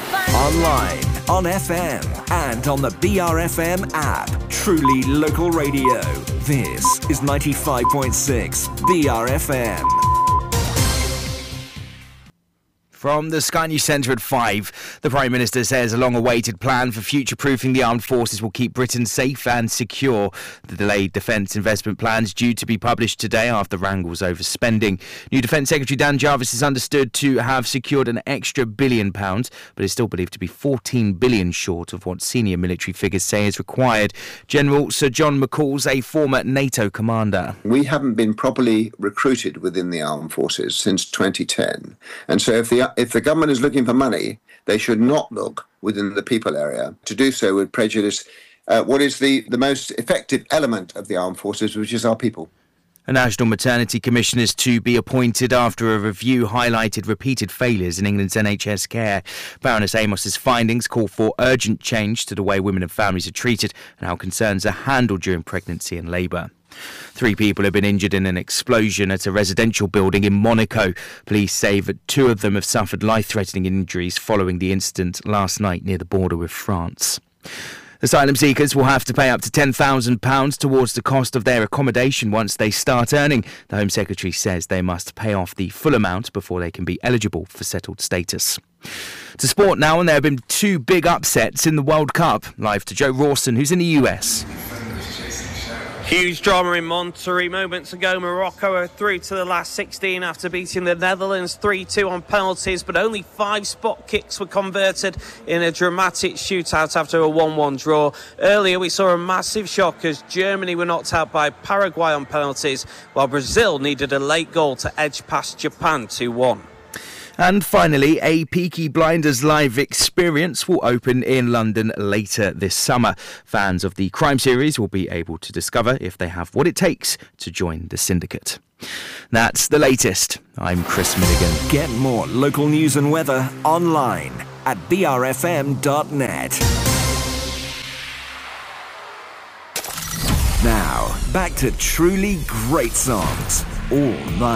Online, on FM, and on the BRFM app. Truly local radio. This is 95.6 BRFM. From the Sky News Centre at 5, the Prime Minister says a long-awaited plan for future-proofing the armed forces will keep Britain safe and secure. The delayed defence investment plan is due to be published today after wrangles over spending. New Defence Secretary Dan Jarvis is understood to have secured an extra £1 billion, but is still believed to be £14 billion short of what senior military figures say is required. General Sir John McCall's a former NATO commander. We haven't been properly recruited within the armed forces since 2010, and so if the government is looking for money, they should not look within the people area. To do so would prejudice what is the most effective element of the armed forces, which is our people. A National Maternity Commission is to be appointed after a review highlighted repeated failures in England's NHS care. Baroness Amos's findings call for urgent change to the way women and families are treated and how concerns are handled during pregnancy and labour. 3 people have been injured in an explosion at a residential building in Monaco. Police say that 2 of them have suffered life-threatening injuries following the incident last night near the border with France. Asylum seekers will have to pay up to £10,000 towards the cost of their accommodation once they start earning. The Home Secretary says they must pay off the full amount before they can be eligible for settled status. To sport now, and there have been 2 big upsets in the World Cup. Live to Joe Rawson, who's in the US. Huge drama in Monterrey moments ago. Morocco are through to the last 16 after beating the Netherlands 3-2 on penalties, but only 5 spot kicks were converted in a dramatic shootout after a 1-1 draw. Earlier we saw a massive shock as Germany were knocked out by Paraguay on penalties, while Brazil needed a late goal to edge past Japan 2-1. And finally, a Peaky Blinders live experience will open in London later this summer. Fans of the crime series will be able to discover if they have what it takes to join the syndicate. That's the latest. I'm Chris Milligan. Get more local news and weather online at brfm.net. Now, back to truly great songs. All night.